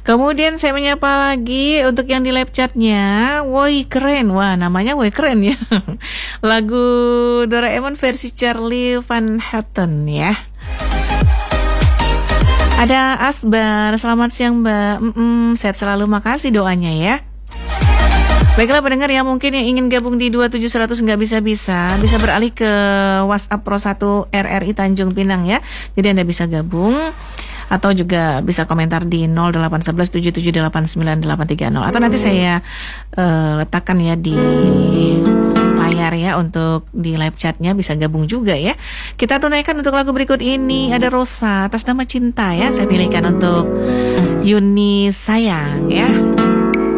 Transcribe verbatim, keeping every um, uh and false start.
Kemudian saya menyapa lagi untuk yang di live chatnya. Woi keren, wah namanya woi keren ya. Lagu Doraemon versi Charlie Van Houten ya. Ada Asbar, selamat siang Mbak. Mm-mm, sehat selalu, makasih doanya ya. Baiklah pendengar yang mungkin yang ingin gabung di dua tujuh seratus nggak bisa-bisa, bisa beralih ke WhatsApp Pro satu R R I Tanjung Pinang ya. Jadi Anda bisa gabung atau juga bisa komentar di nol delapan satu satu tujuh tujuh delapan sembilan delapan tiga nol atau nanti saya uh, letakkan ya di layar ya untuk di live chatnya, bisa gabung juga ya. Kita tunaikan untuk lagu berikut ini, ada Rosa atas nama Cinta ya. Saya pilihkan untuk Yuni sayang ya.